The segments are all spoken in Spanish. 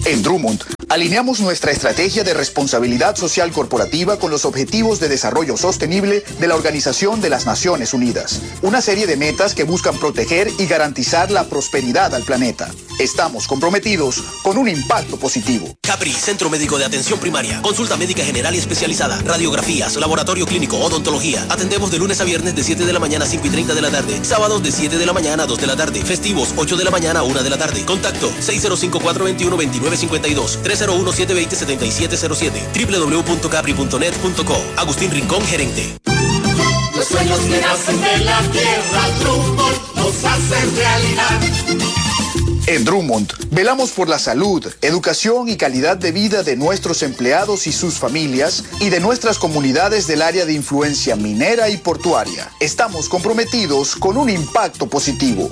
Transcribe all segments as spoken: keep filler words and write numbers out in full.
En Drummond, alineamos nuestra estrategia de responsabilidad social corporativa con los Objetivos de Desarrollo Sostenible de la Organización de las Naciones Unidas. Una serie de metas que buscan proteger y garantizar la prosperidad al planeta. Estamos comprometidos con un impacto positivo. Capri, Centro Médico de Atención Primaria. Consulta médica general y especializada. Radiografías, laboratorio clínico, odontología. Atendemos de lunes a viernes de siete de la mañana a cinco y treinta de la tarde. Sábados de siete de la mañana a dos de la tarde. Festivos ocho de la mañana a una de la tarde. Contacto seis cero cinco, cuatro dos uno, dos nueve cinco dos, tres cero uno, siete dos cero, siete siete cero siete, doble u doble u doble u punto capri punto net punto co. Agustín Rincón, gerente. Los sueños que nacen de la tierra, Drummond los hacen realidad. En Drummond, velamos por la salud, educación y calidad de vida de nuestros empleados y sus familias y de nuestras comunidades del área de influencia minera y portuaria. Estamos comprometidos con un impacto positivo.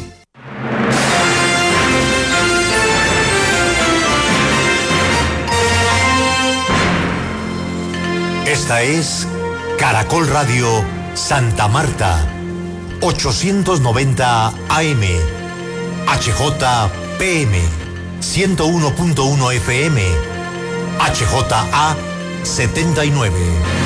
Esta es Caracol Radio Santa Marta, ochocientos noventa A M, H J P M, ciento uno punto uno F M, H J A setenta y nueve.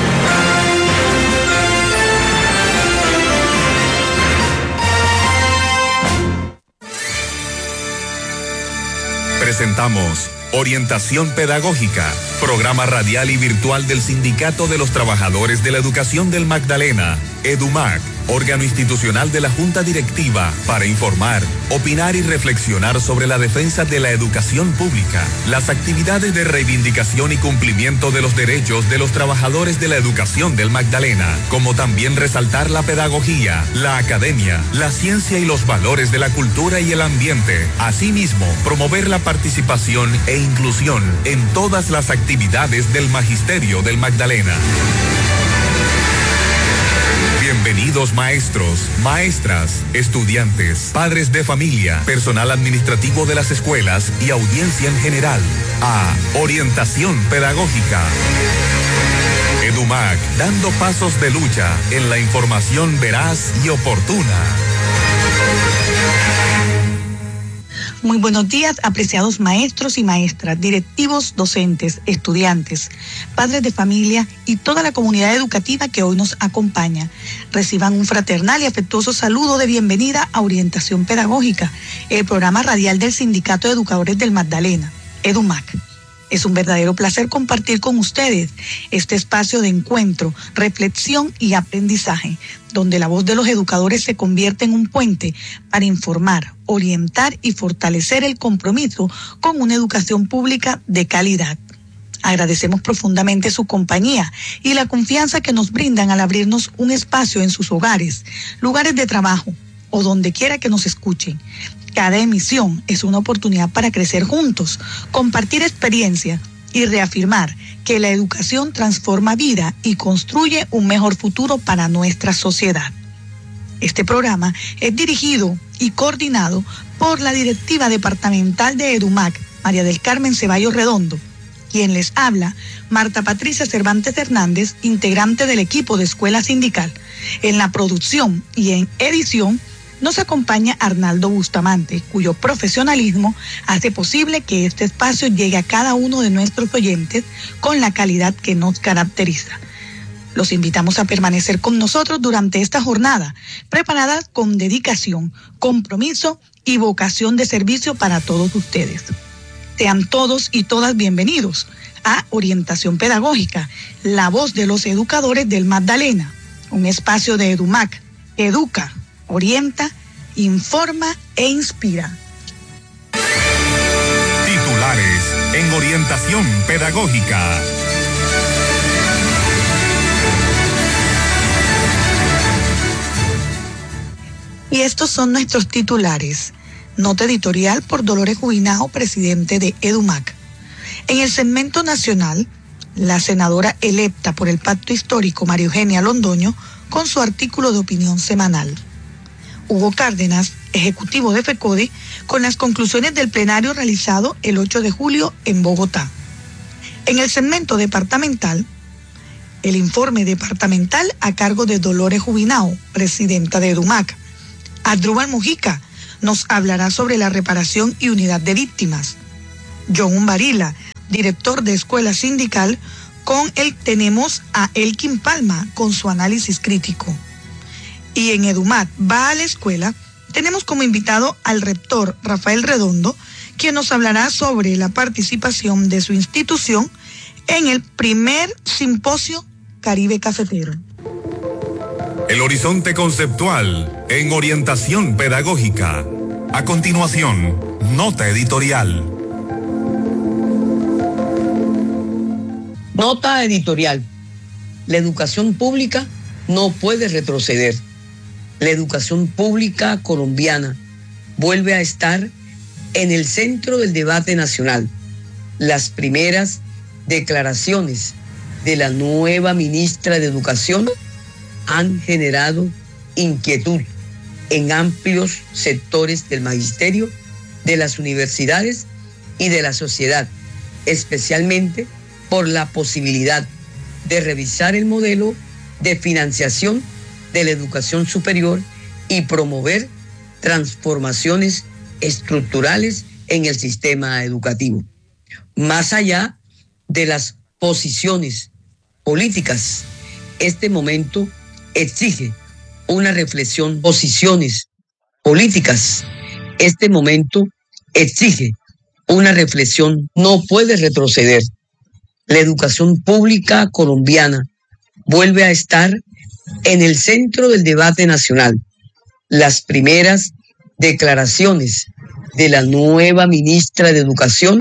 Presentamos Orientación Pedagógica, programa radial y virtual del Sindicato de los Trabajadores de la Educación del Magdalena, EDUMAC, órgano institucional de la Junta Directiva para informar, opinar y reflexionar sobre la defensa de la educación pública, las actividades de reivindicación y cumplimiento de los derechos de los trabajadores de la educación del Magdalena, como también resaltar la pedagogía, la academia, la ciencia y los valores de la cultura y el ambiente. Asimismo, promover la participación e inclusión en todas las actividades del Magisterio del Magdalena. Bienvenidos maestros, maestras, estudiantes, padres de familia, personal administrativo de las escuelas y audiencia en general a Orientación Pedagógica. EDUMAC, dando pasos de lucha en la información veraz y oportuna. Muy buenos días, apreciados maestros y maestras, directivos, docentes, estudiantes, padres de familia y toda la comunidad educativa que hoy nos acompaña. Reciban un fraternal y afectuoso saludo de bienvenida a Orientación Pedagógica, el programa radial del Sindicato de Educadores del Magdalena, EDUMAC. Es un verdadero placer compartir con ustedes este espacio de encuentro, reflexión y aprendizaje, donde la voz de los educadores se convierte en un puente para informar, orientar y fortalecer el compromiso con una educación pública de calidad. Agradecemos profundamente su compañía y la confianza que nos brindan al abrirnos un espacio en sus hogares, lugares de trabajo o donde quiera que nos escuchen. Cada emisión es una oportunidad para crecer juntos, compartir experiencia y reafirmar que la educación transforma vida y construye un mejor futuro para nuestra sociedad. Este programa es dirigido y coordinado por la directiva departamental de EDUMAC, María del Carmen Ceballos Redondo. Quien les habla, Marta Patricia Cervantes Hernández, integrante del equipo de Escuela Sindical. En la producción y en edición nos acompaña Arnaldo Bustamante, cuyo profesionalismo hace posible que este espacio llegue a cada uno de nuestros oyentes con la calidad que nos caracteriza. Los invitamos a permanecer con nosotros durante esta jornada, preparada con dedicación, compromiso y vocación de servicio para todos ustedes. Sean todos y todas bienvenidos a Orientación Pedagógica, la voz de los educadores del Magdalena, un espacio de EDUMAC, educa, orienta, informa e inspira. Titulares en Orientación Pedagógica. Y estos son nuestros titulares. Nota editorial por Dolores Jubinao, presidente de EDUMAC. En el segmento nacional, la senadora electa por el Pacto Histórico, María Eugenia Londoño, con su artículo de opinión semanal. Hugo Cárdenas, ejecutivo de FECODE, con las conclusiones del plenario realizado el ocho de julio en Bogotá. En el segmento departamental, el informe departamental a cargo de Dolores Jubinao, presidenta de EDUMAC. Adrúbal Mujica nos hablará sobre la reparación y unidad de víctimas. John Barila, director de Escuela Sindical. Con él tenemos a Elkin Palma con su análisis crítico. Y en EduMac va a la escuela, tenemos como invitado al rector Rafael Redondo, quien nos hablará sobre la participación de su institución en el primer simposio Caribe Cafetero. El horizonte conceptual en orientación pedagógica. A continuación, nota editorial. Nota editorial. La educación pública no puede retroceder. La educación pública colombiana vuelve a estar en el centro del debate nacional. Las primeras declaraciones de la nueva ministra de Educación han generado inquietud en amplios sectores del magisterio, de las universidades y de la sociedad, especialmente por la posibilidad de revisar el modelo de financiación de la educación superior y promover transformaciones estructurales en el sistema educativo. Más allá de las posiciones políticas, este momento exige una reflexión. Posiciones políticas, este momento exige una reflexión. No puede retroceder. La educación pública colombiana vuelve a estar en el centro del debate nacional. Las primeras declaraciones de la nueva ministra de Educación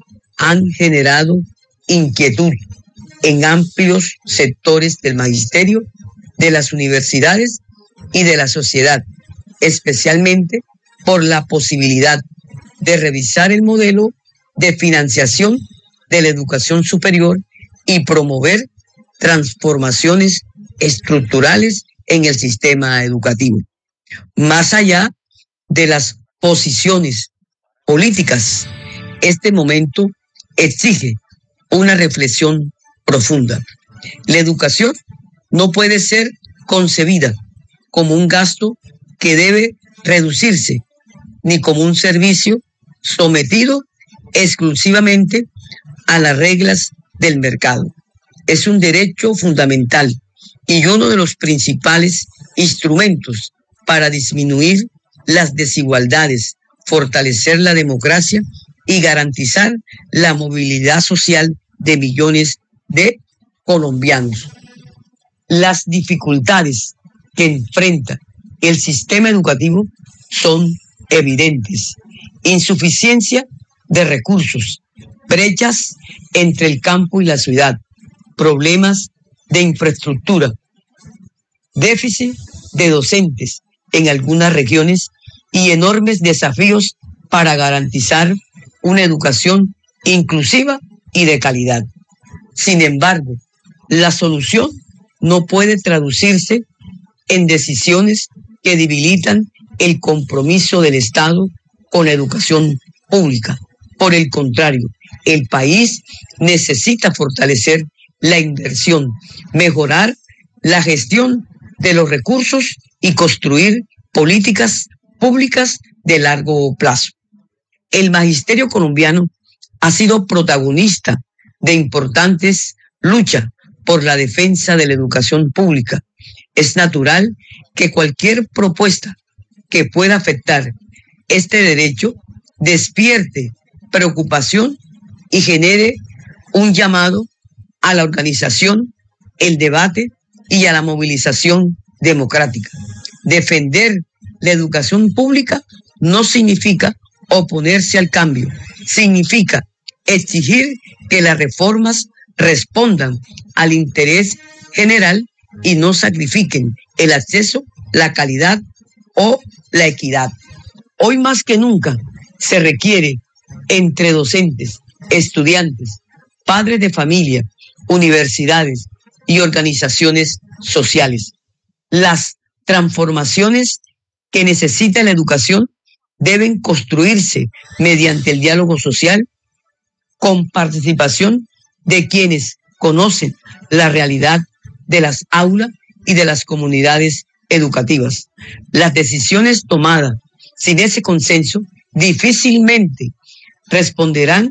han generado inquietud en amplios sectores del magisterio, de las universidades y de la sociedad, especialmente por la posibilidad de revisar el modelo de financiación de la educación superior y promover transformaciones estructurales en el sistema educativo. Más allá de las posiciones políticas, este momento exige una reflexión profunda. La educación no puede ser concebida como un gasto que debe reducirse, ni como un servicio sometido exclusivamente a las reglas del mercado. Es un derecho fundamental y uno de los principales instrumentos para disminuir las desigualdades, fortalecer la democracia y garantizar la movilidad social de millones de colombianos. Las dificultades que enfrenta el sistema educativo son evidentes. Insuficiencia de recursos, brechas entre el campo y la ciudad, problemas de infraestructura, déficit de docentes en algunas regiones y enormes desafíos para garantizar una educación inclusiva y de calidad. Sin embargo, la solución no puede traducirse en decisiones que debilitan el compromiso del Estado con la educación pública. Por el contrario, el país necesita fortalecer la inversión, mejorar la gestión de los recursos y construir políticas públicas de largo plazo. El magisterio colombiano ha sido protagonista de importantes luchas por la defensa de la educación pública. Es natural que cualquier propuesta que pueda afectar este derecho despierte preocupación y genere un llamado a la organización, el debate y a la movilización democrática. Defender la educación pública no significa oponerse al cambio, significa exigir que las reformas respondan al interés general y no sacrifiquen el acceso, la calidad o la equidad. Hoy más que nunca se requiere entre docentes, estudiantes, padres de familia, universidades y organizaciones sociales. Las transformaciones que necesita la educación deben construirse mediante el diálogo social con participación de quienes conocen la realidad de las aulas y de las comunidades educativas. Las decisiones tomadas sin ese consenso difícilmente responderán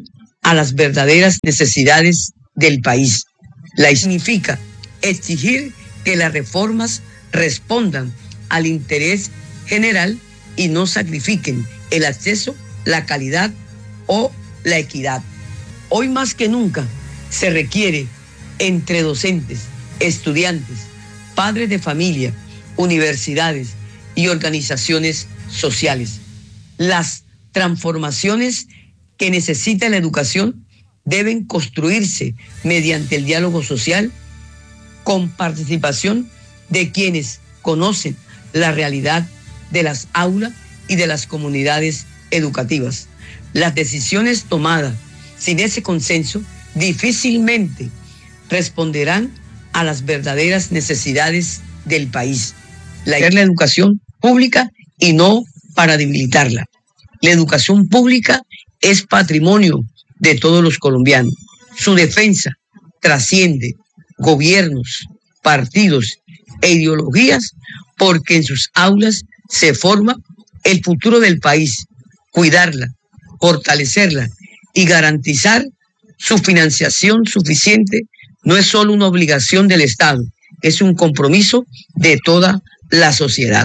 a las verdaderas necesidades del país. La significa exigir que las reformas respondan al interés general y no sacrifiquen el acceso, la calidad o la equidad. Hoy más que nunca se requiere entre docentes, estudiantes, padres de familia, universidades y organizaciones sociales. Las transformaciones que necesita la educación deben construirse mediante el diálogo social con participación de quienes conocen la realidad de las aulas y de las comunidades educativas. Las decisiones tomadas sin ese consenso difícilmente responderán a las verdaderas necesidades del país. La, la educación pública y no para debilitarla. La educación pública es patrimonio de todos los colombianos. Su defensa trasciende gobiernos, partidos e ideologías porque en sus aulas se forma el futuro del país. Cuidarla, fortalecerla y garantizar su financiación suficiente no es solo una obligación del Estado, es un compromiso de toda la sociedad.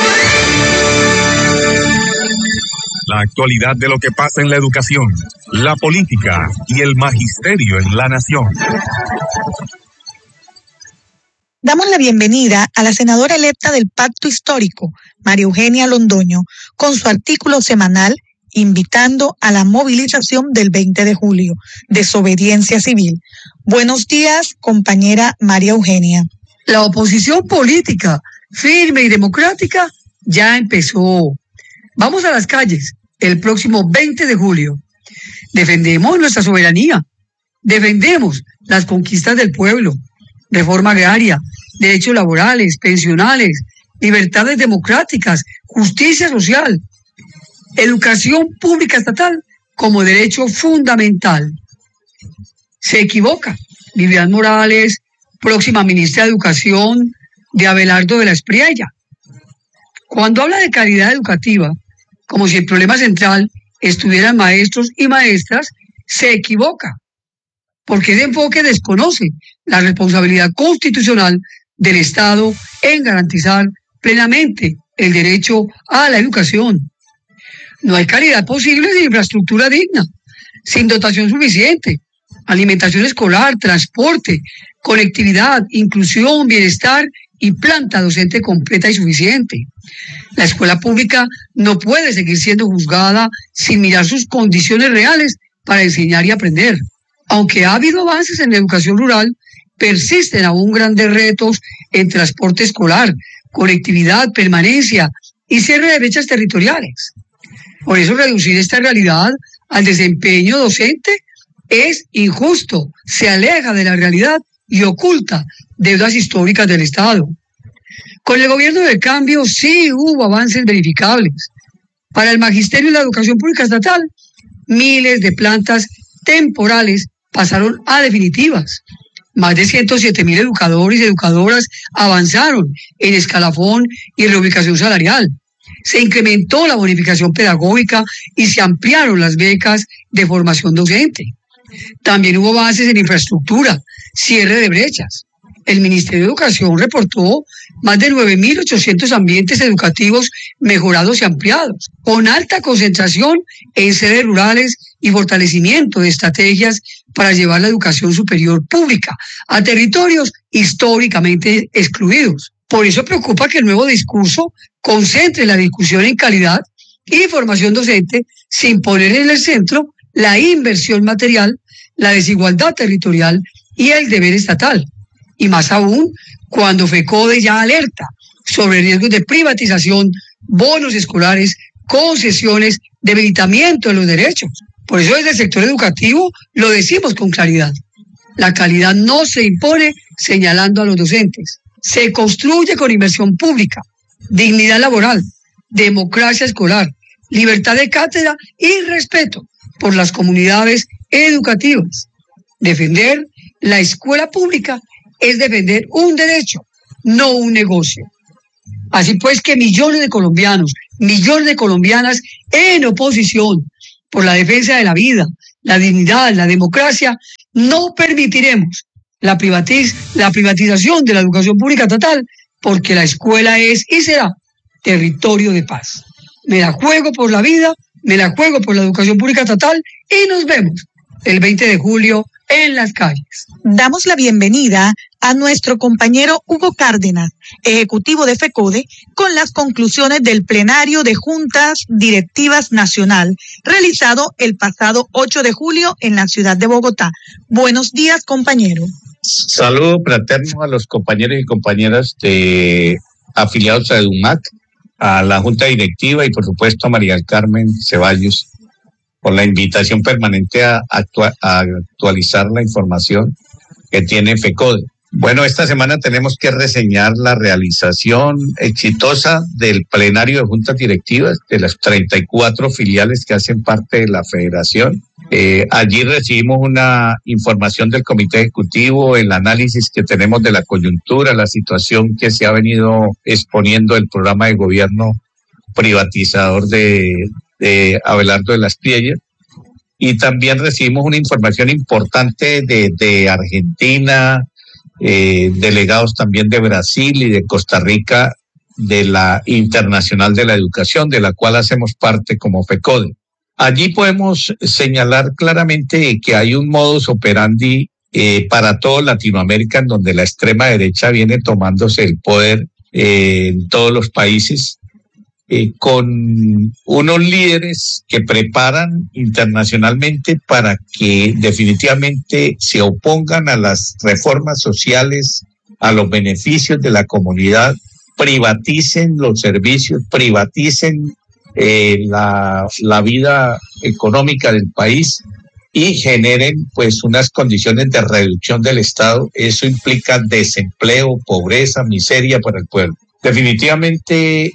La actualidad de lo que pasa en la educación, la política y el magisterio en la nación. Damos la bienvenida a la senadora electa del Pacto Histórico, María Eugenia Londoño, con su artículo semanal invitando a la movilización del veinte de julio, desobediencia civil. Buenos días, compañera María Eugenia. La oposición política, firme y democrática, ya empezó. Vamos a las calles el próximo veinte de julio. Defendemos nuestra soberanía, defendemos las conquistas del pueblo, reforma agraria, derechos laborales, pensionales, libertades democráticas, justicia social, educación pública estatal como derecho fundamental. Se equivoca Vivian Morales, próxima ministra de Educación de Abelardo de la Espriella. Cuando habla de calidad educativa, como si el problema central estuvieran maestros y maestras, se equivoca, porque ese enfoque desconoce la responsabilidad constitucional del Estado en garantizar plenamente el derecho a la educación. No hay calidad posible sin infraestructura digna, sin dotación suficiente, alimentación escolar, transporte, conectividad, inclusión, bienestar y planta docente completa y suficiente. La escuela pública no puede seguir siendo juzgada sin mirar sus condiciones reales para enseñar y aprender. Aunque ha habido avances en la educación rural, persisten aún grandes retos en transporte escolar, conectividad, permanencia y cierre de brechas territoriales. Por eso reducir esta realidad al desempeño docente es injusto, se aleja de la realidad y oculta deudas históricas del Estado. Con el gobierno del cambio sí hubo avances verificables. Para el magisterio y la educación pública estatal, miles de plantas temporales pasaron a definitivas. Más de ciento siete mil educadores y educadoras avanzaron en escalafón y en reubicación salarial. Se incrementó la bonificación pedagógica y se ampliaron las becas de formación docente. También hubo avances en infraestructura, cierre de brechas. El Ministerio de Educación reportó más de nueve mil ochocientos ambientes educativos mejorados y ampliados, con alta concentración en sedes rurales y fortalecimiento de estrategias para llevar la educación superior pública a territorios históricamente excluidos. Por eso preocupa que el nuevo discurso concentre la discusión en calidad y formación docente sin poner en el centro la inversión material, la desigualdad territorial y el deber estatal. Y más aún cuando FECODE ya alerta sobre riesgos de privatización, bonos escolares, concesiones, debilitamiento de los derechos. Por eso desde el sector educativo lo decimos con claridad. La calidad no se impone señalando a los docentes. Se construye con inversión pública, dignidad laboral, democracia escolar, libertad de cátedra y respeto por las comunidades educativas. Defender la escuela pública es defender un derecho, no un negocio. Así pues que millones de colombianos, millones de colombianas en oposición por la defensa de la vida, la dignidad, la democracia, no permitiremos la, privatiz la privatización de la educación pública estatal, porque la escuela es y será territorio de paz. Me la juego por la vida, me la juego por la educación pública estatal y nos vemos el veinte de julio en las calles. Damos la bienvenida a nuestro compañero Hugo Cárdenas, ejecutivo de FECODE, con las conclusiones del plenario de Juntas Directivas Nacional, realizado el pasado ocho de julio en la ciudad de Bogotá. Buenos días, compañero. Saludo fraterno a los compañeros y compañeras de afiliados a EDUMAC, a la Junta Directiva y por supuesto a María del Carmen Ceballos por la invitación permanente a, actua a actualizar la información que tiene FECODE. Bueno, esta semana tenemos que reseñar la realización exitosa del plenario de juntas directivas de las treinta y cuatro filiales que hacen parte de la federación. Eh, allí recibimos una información del comité ejecutivo, el análisis que tenemos de la coyuntura, la situación que se ha venido exponiendo el programa de gobierno privatizador de, de Abelardo de las Piellas. Y también recibimos una información importante de, de Argentina, eh, delegados también de Brasil y de Costa Rica, de la Internacional de la Educación, de la cual hacemos parte como FECODE. Allí podemos señalar claramente que hay un modus operandi eh, para toda Latinoamérica, en donde la extrema derecha viene tomándose el poder eh, en todos los países, eh, con unos líderes que preparan internacionalmente para que definitivamente se opongan a las reformas sociales, a los beneficios de la comunidad, privaticen los servicios, privaticen Eh, la, la vida económica del país y generen pues unas condiciones de reducción del Estado. Eso implica desempleo, pobreza, miseria para el pueblo. Definitivamente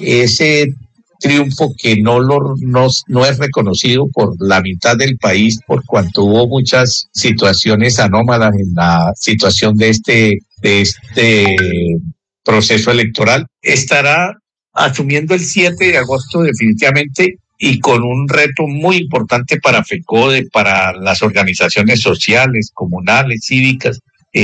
ese triunfo que no, lo, no, no es reconocido por la mitad del país, por cuanto hubo muchas situaciones anómalas en la situación de este, de este proceso electoral, estará asumiendo el siete de agosto definitivamente y con un reto muy importante para FECODE, para las organizaciones sociales, comunales, cívicas,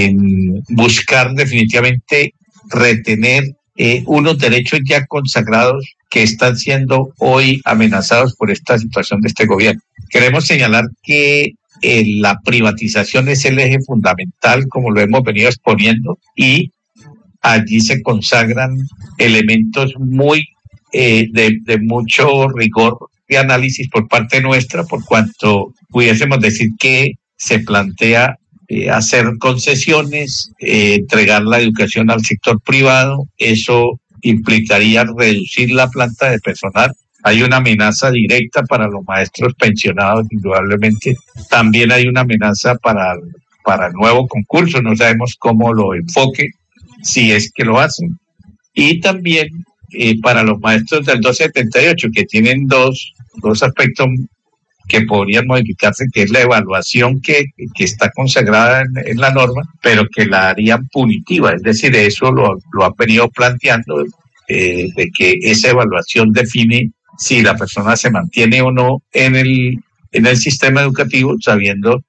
en buscar definitivamente retener eh, unos derechos ya consagrados que están siendo hoy amenazados por esta situación de este gobierno. Queremos señalar que eh, la privatización es el eje fundamental, como lo hemos venido exponiendo, y allí se consagran elementos muy eh, de, de mucho rigor de análisis por parte nuestra, por cuanto pudiésemos decir que se plantea eh, hacer concesiones, eh, entregar la educación al sector privado. Eso implicaría reducir la planta de personal. Hay una amenaza directa para los maestros pensionados, indudablemente. También hay una amenaza para, para el nuevo concurso, no sabemos cómo lo enfoque, si es que lo hacen. Y también eh, para los maestros del doscientos setenta y ocho, que tienen dos, dos aspectos que podrían modificarse, que es la evaluación que, que está consagrada en, en la norma, pero que la harían punitiva. Es decir, eso lo, lo han venido planteando, eh, de que esa evaluación define si la persona se mantiene o no en el, en el sistema educativo, sabiendo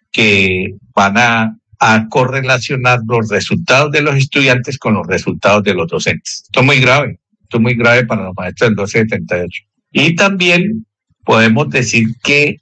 que van a a correlacionar los resultados de los estudiantes con los resultados de los docentes. Esto es muy grave, esto es muy grave para los maestros del doscientos setenta y ocho. Y también podemos decir que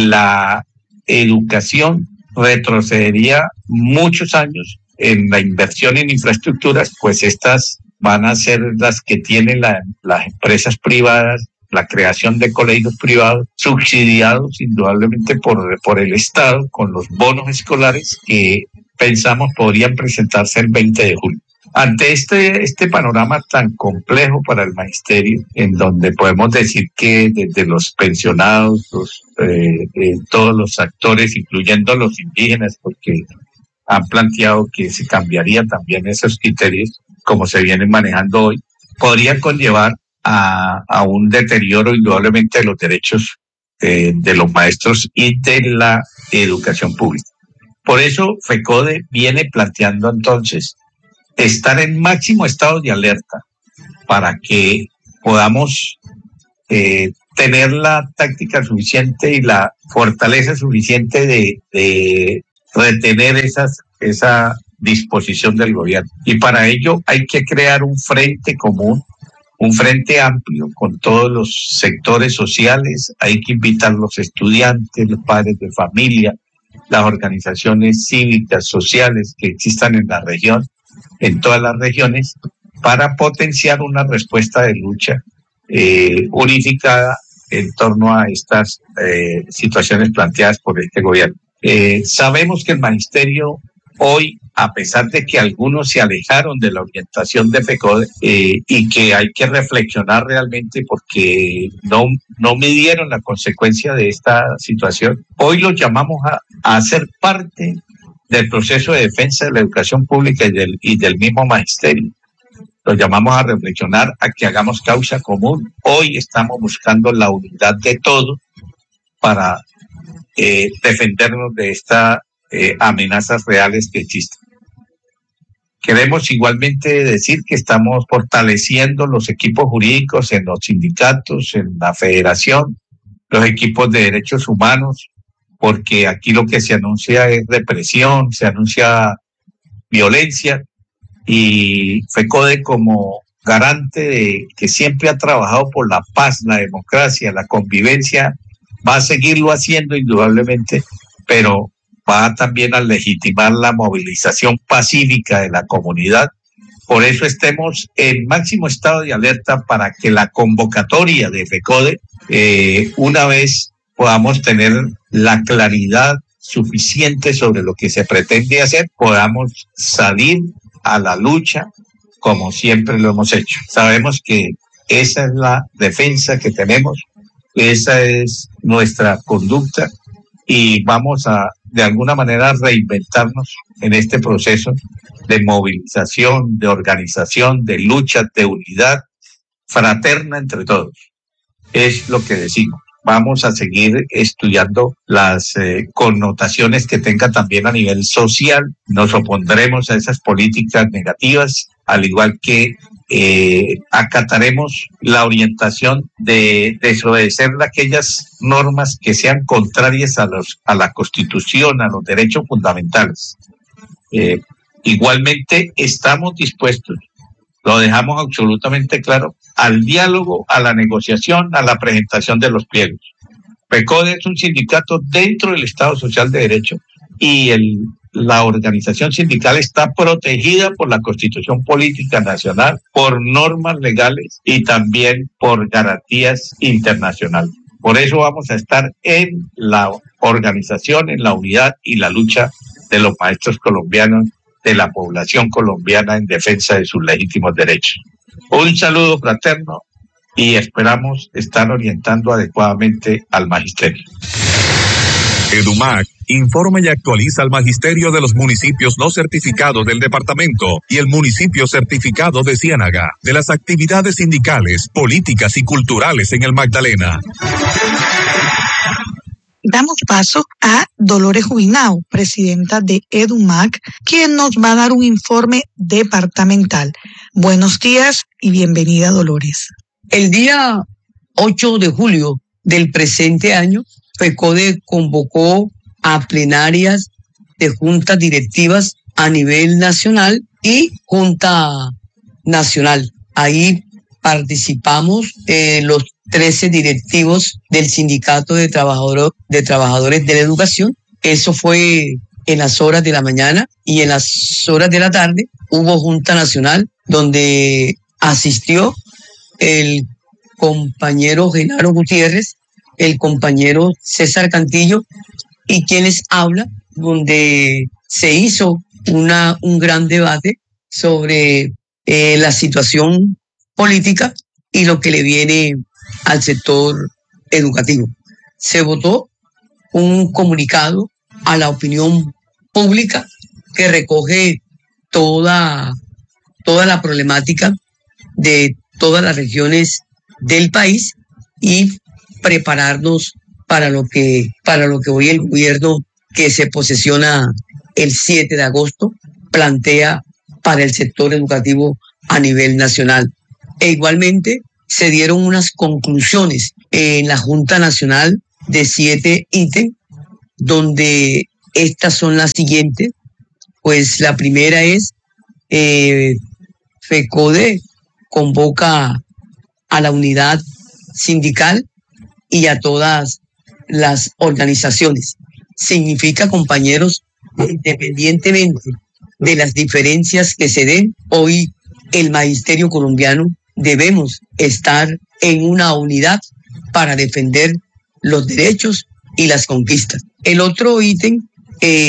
la educación retrocedería muchos años en la inversión en infraestructuras, pues estas van a ser las que tienen la, las empresas privadas, la creación de colegios privados subsidiados indudablemente por, por el Estado con los bonos escolares que pensamos podrían presentarse el veinte de julio. Ante este, este panorama tan complejo para el magisterio, en donde podemos decir que desde los pensionados, los, eh, eh, todos los actores, incluyendo los indígenas, porque han planteado que se cambiarían también esos criterios como se vienen manejando hoy, podrían conllevar A, a un deterioro indudablemente de los derechos eh, de los maestros y de la educación pública. Por eso FECODE viene planteando entonces estar en máximo estado de alerta para que podamos eh, tener la táctica suficiente y la fortaleza suficiente de, de retener esas, esa disposición del gobierno. Y para ello hay que crear un frente común, un frente amplio con todos los sectores sociales. Hay que invitar a los estudiantes, los padres de familia, las organizaciones cívicas, sociales que existan en la región, en todas las regiones, para potenciar una respuesta de lucha eh, unificada en torno a estas eh, situaciones planteadas por este gobierno. Eh, sabemos que el magisterio hoy, a pesar de que algunos se alejaron de la orientación de FECODE eh, y que hay que reflexionar realmente porque no, no midieron la consecuencia de esta situación, hoy los llamamos a, a ser parte del proceso de defensa de la educación pública y del, y del mismo magisterio. Los llamamos a reflexionar, a que hagamos causa común. Hoy estamos buscando la unidad de todos para eh, defendernos de estas eh, amenazas reales que existen. Queremos igualmente decir que estamos fortaleciendo los equipos jurídicos en los sindicatos, en la federación, los equipos de derechos humanos, porque aquí lo que se anuncia es represión, se anuncia violencia, y FECODE, como garante de que siempre ha trabajado por la paz, la democracia, la convivencia, va a seguirlo haciendo indudablemente, pero va también a legitimar la movilización pacífica de la comunidad. Por eso estemos en máximo estado de alerta para que la convocatoria de FECODE, eh, una vez podamos tener la claridad suficiente sobre lo que se pretende hacer, podamos salir a la lucha como siempre lo hemos hecho. Sabemos que esa es la defensa que tenemos, esa es nuestra conducta y vamos a de alguna manera reinventarnos en este proceso de movilización, de organización, de lucha, de unidad fraterna entre todos. Es lo que decimos. Vamos a seguir estudiando las eh, connotaciones que tenga también a nivel social. Nos opondremos a esas políticas negativas, al igual que eh, acataremos la orientación de desobedecer aquellas normas que sean contrarias a, los, a la Constitución, a los derechos fundamentales. Eh, igualmente estamos dispuestos, lo dejamos absolutamente claro, al diálogo, a la negociación, a la presentación de los pliegos. FECODE es un sindicato dentro del Estado Social de Derecho y el, la organización sindical está protegida por la Constitución Política Nacional, por normas legales y también por garantías internacionales. Por eso vamos a estar en la organización, en la unidad y la lucha de los maestros colombianos, de la población colombiana en defensa de sus legítimos derechos. Un saludo fraterno y esperamos estar orientando adecuadamente al magisterio. EDUMAC informa y actualiza al magisterio de los municipios no certificados del departamento y el municipio certificado de Ciénaga de las actividades sindicales, políticas y culturales en el Magdalena. Damos paso a Dolores Jubinao, presidenta de EDUMAC, quien nos va a dar un informe departamental. Buenos días y bienvenida, Dolores. El día ocho de julio del presente año, FECODE convocó a plenarias de juntas directivas a nivel nacional y junta nacional. Ahí participamos eh, los trece directivos del Sindicato de, Trabajador, de Trabajadores de la Educación. Eso fue en las horas de la mañana y en las horas de la tarde hubo Junta Nacional donde asistió el compañero Genaro Gutiérrez, el compañero César Cantillo y quienes hablan, donde se hizo una, un gran debate sobre eh, la situación política y lo que le viene al sector educativo. Se votó un comunicado a la opinión pública que recoge toda, toda la problemática de todas las regiones del país y prepararnos para lo que, para lo que hoy el gobierno que se posesiona el siete de agosto plantea para el sector educativo a nivel nacional. E igualmente se dieron unas conclusiones en la Junta Nacional de siete ítems, donde estas son las siguientes. Pues la primera es, eh, FECODE convoca a la unidad sindical y a todas las organizaciones. Significa, compañeros, independientemente de las diferencias que se den, hoy el magisterio colombiano debemos estar en una unidad para defender los derechos y las conquistas. El otro ítem eh,